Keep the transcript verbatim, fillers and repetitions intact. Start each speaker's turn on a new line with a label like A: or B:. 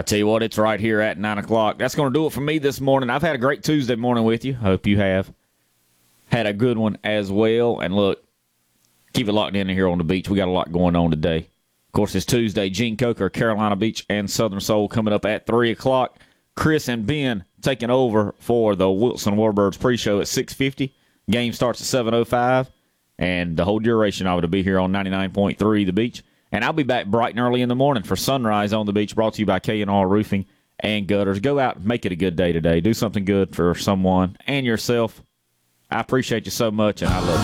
A: tell you what, it's right here at nine o'clock. That's going to do it for me this morning. I've had a great Tuesday morning with you. Hope you have had a good one as well. And look, keep it locked in here on the beach. We got a lot going on today. Of course, it's Tuesday. Gene Coker, Carolina Beach, and Southern Soul coming up at three o'clock. Chris and Ben taking over for the Wilson Warbirds pre-show at six fifty. Game starts at seven oh five. And the whole duration of it will be here on ninety-nine point three The Beach. And I'll be back bright and early in the morning for Sunrise on the Beach, brought to you by K and R Roofing and Gutters. Go out and make it a good day today. Do something good for someone and yourself. I appreciate you so much, and I love you.